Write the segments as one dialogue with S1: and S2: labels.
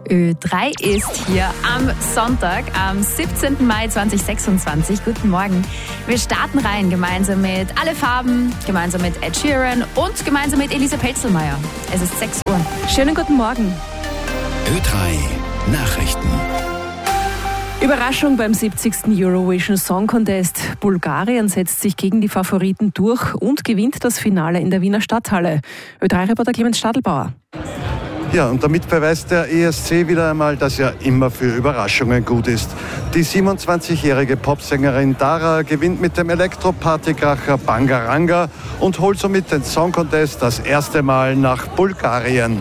S1: Ö3 ist hier am Sonntag, am 17. Mai 2026. Guten Morgen. Wir starten rein gemeinsam mit Alle Farben, gemeinsam mit Ed Sheeran und gemeinsam mit Elisa Pelzelmeier. Es ist 6 Uhr. Schönen guten Morgen.
S2: Ö3 Nachrichten.
S3: Überraschung beim 70. Eurovision Song Contest. Bulgarien setzt sich gegen die Favoriten durch und gewinnt das Finale in der Wiener Stadthalle. Ö3-Reporter Clemens Stadelbauer.
S4: Ja, und damit beweist der ESC wieder einmal, dass er immer für Überraschungen gut ist. Die 27-jährige Popsängerin Dara gewinnt mit dem Elektro-Partykracher Bangaranga und holt somit den Song Contest das erste Mal nach Bulgarien.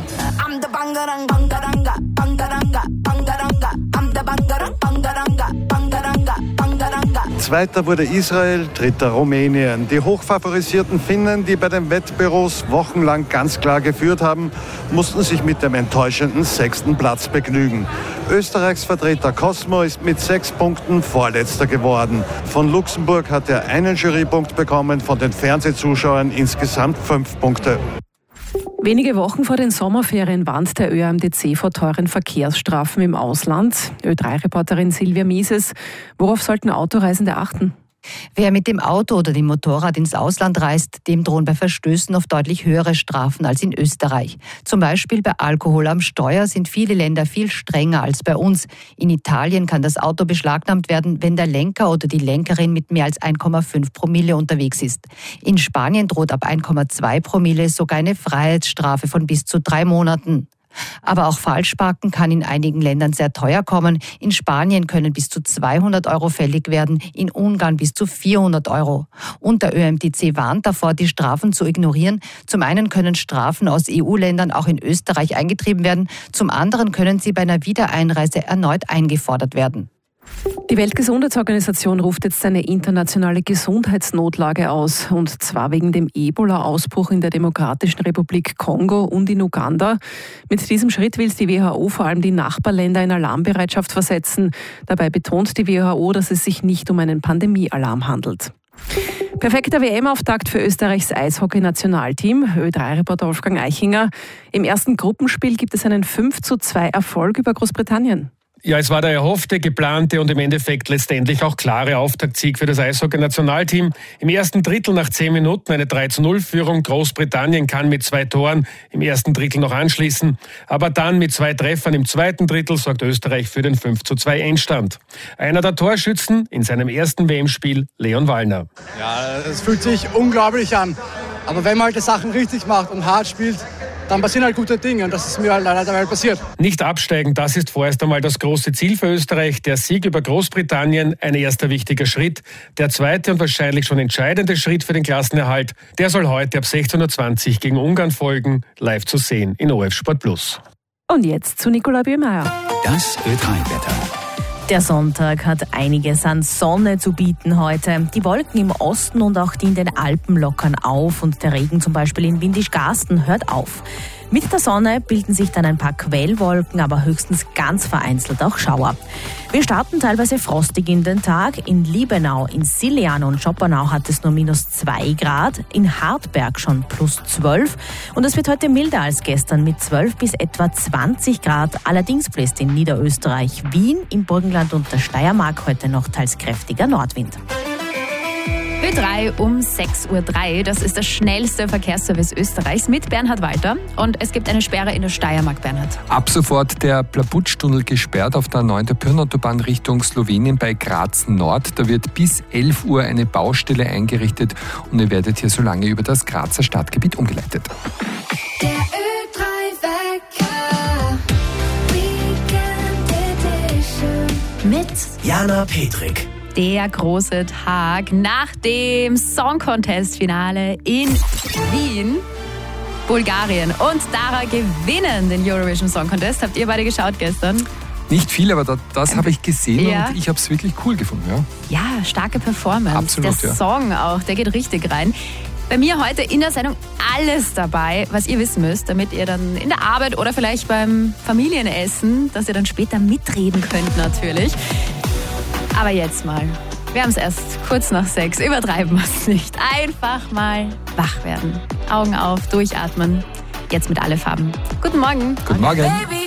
S4: Zweiter wurde Israel, dritter Rumänien. Die hochfavorisierten Finnen, die bei den Wettbüros wochenlang ganz klar geführt haben, mussten sich mit dem enttäuschenden 6. Platz begnügen. Österreichs Vertreter Cosmo ist mit 6 Punkten Vorletzter geworden. Von Luxemburg hat er einen Jurypunkt bekommen, von den Fernsehzuschauern insgesamt 5 Punkte.
S3: Wenige Wochen vor den Sommerferien warnt der ÖAMTC vor teuren Verkehrsstrafen im Ausland. Ö3-Reporterin Silvia Mieses. Worauf sollten Autoreisende achten?
S5: Wer mit dem Auto oder dem Motorrad ins Ausland reist, dem drohen bei Verstößen oft deutlich höhere Strafen als in Österreich. Zum Beispiel bei Alkohol am Steuer sind viele Länder viel strenger als bei uns. In Italien kann das Auto beschlagnahmt werden, wenn der Lenker oder die Lenkerin mit mehr als 1,5 Promille unterwegs ist. In Spanien droht ab 1,2 Promille sogar eine Freiheitsstrafe von bis zu 3 Monaten. Aber auch Falschparken kann in einigen Ländern sehr teuer kommen. In Spanien können bis zu 200 € fällig werden, in Ungarn bis zu 400 €. Und der ÖAMTC warnt davor, die Strafen zu ignorieren. Zum einen können Strafen aus EU-Ländern auch in Österreich eingetrieben werden, zum anderen können sie bei einer Wiedereinreise erneut eingefordert werden.
S3: Die Weltgesundheitsorganisation ruft jetzt eine internationale Gesundheitsnotlage aus, und zwar wegen dem Ebola-Ausbruch in der Demokratischen Republik Kongo und in Uganda. Mit diesem Schritt will die WHO vor allem die Nachbarländer in Alarmbereitschaft versetzen. Dabei betont die WHO, dass es sich nicht um einen Pandemiealarm handelt. Perfekter WM-Auftakt für Österreichs Eishockey-Nationalteam. Ö3-Reporter Wolfgang Eichinger. Im ersten Gruppenspiel gibt es einen 5:2 Erfolg über Großbritannien.
S6: Ja, es war der erhoffte, geplante und im Endeffekt letztendlich auch klare Auftaktsieg für das Eishockey-Nationalteam. Im ersten Drittel nach 10 Minuten eine 3:0-Führung. Großbritannien kann mit 2 Toren im ersten Drittel noch anschließen. Aber dann mit 2 Treffern im zweiten Drittel sorgt Österreich für den 5:2 Endstand. Einer der Torschützen in seinem ersten WM-Spiel, Leon Wallner.
S7: Ja, es fühlt sich unglaublich an. Aber wenn man halt die Sachen richtig macht und hart spielt, dann passieren halt gute Dinge, und das ist mir halt leider dabei passiert.
S6: Nicht absteigen, das ist vorerst einmal das große Ziel für Österreich. Der Sieg über Großbritannien, ein erster wichtiger Schritt. Der zweite und wahrscheinlich schon entscheidende Schritt für den Klassenerhalt, der soll heute ab 16:20 Uhr gegen Ungarn folgen, live zu sehen in ORF Sport Plus.
S3: Und jetzt zu Nicola Biermeier.
S2: Das Ö3-Wetter.
S5: Der Sonntag hat einiges an Sonne zu bieten heute. Die Wolken im Osten und auch die in den Alpen lockern auf, und der Regen zum Beispiel in Windischgarsten hört auf. Mit der Sonne bilden sich dann ein paar Quellwolken, aber höchstens ganz vereinzelt auch Schauer. Wir starten teilweise frostig in den Tag. In Liebenau, in Siljan und Schoppernau hat es nur -2 Grad, in Hartberg schon +12. Und es wird heute milder als gestern mit 12 bis etwa 20 Grad. Allerdings bläst in Niederösterreich, Wien, im Burgenland und der Steiermark heute noch teils kräftiger Nordwind.
S1: Ö3 um 6:03 Uhr. Das ist der schnellste Verkehrsservice Österreichs mit Bernhard Walter. Und es gibt eine Sperre in der Steiermark, Bernhard.
S8: Ab sofort der Plabutsch-Tunnel gesperrt auf der 9. Pirnautobahn Richtung Slowenien bei Graz Nord. Da wird bis 11 Uhr eine Baustelle eingerichtet und ihr werdet hier so lange über das Grazer Stadtgebiet umgeleitet.
S9: Der Ö3-Wecker, Weekend Edition.
S1: Mit
S2: Jana Petrik.
S1: der große Tag nach dem Song Contest Finale in Wien. Bulgarien und Dara gewinnen den Eurovision Song Contest. Habt ihr beide geschaut gestern?
S8: Nicht viel, aber das habe ich gesehen,
S1: ja.
S8: Und ich habe es wirklich cool gefunden. Ja,
S1: Ja, starke Performance.
S8: Absolut,
S1: der
S8: ja.
S1: Song auch, der geht richtig rein. Bei mir heute in der Sendung alles dabei, was ihr wissen müsst, damit ihr dann in der Arbeit oder vielleicht beim Familienessen, dass ihr dann später mitreden könnt natürlich. Aber jetzt mal, wir haben es erst kurz nach 6, übertreiben wir es nicht. Einfach mal wach werden, Augen auf, durchatmen. Jetzt mit Alle Farben. Guten Morgen.
S8: Guten Morgen.
S9: Baby.